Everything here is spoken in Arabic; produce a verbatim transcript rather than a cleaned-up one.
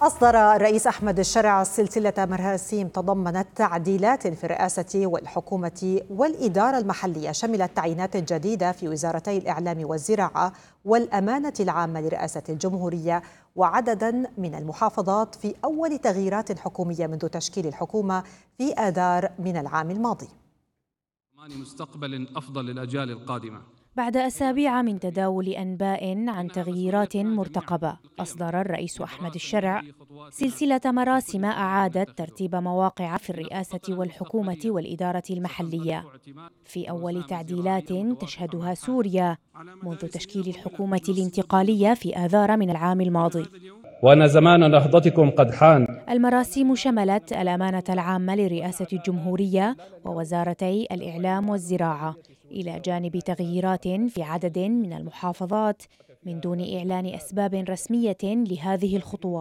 أصدر الرئيس أحمد الشرع سلسلة مراسيم تضمنت تعديلات في الرئاسة والحكومة والإدارة المحلية، شملت تعيينات جديدة في وزارتي الإعلام والزراعة والأمانة العامة لرئاسة الجمهورية وعددا من المحافظات في أول تغييرات حكومية منذ تشكيل الحكومة في آذار من العام الماضي. مستقبل أفضل للأجيال القادمة. بعد أسابيع من تداول أنباء عن تغييرات مرتقبة، أصدر الرئيس أحمد الشرع سلسلة مراسم أعادت ترتيب مواقع في الرئاسة والحكومة والإدارة المحلية في أول تعديلات تشهدها سوريا منذ تشكيل الحكومة الانتقالية في آذار من العام الماضي. وأن زمان نهضتكم قد حان. المراسيم شملت الأمانة العامة لرئاسة الجمهورية ووزارتي الإعلام والزراعة، إلى جانب تغييرات في عدد من المحافظات من دون إعلان أسباب رسمية لهذه الخطوات.